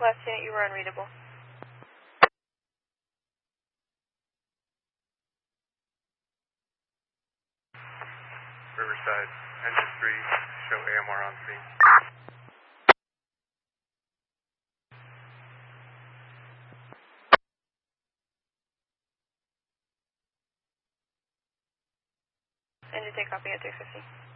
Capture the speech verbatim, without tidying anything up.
Last unit, you were unreadable. Riverside, engine three, show A M R on scene. Engine take copy at three fifty.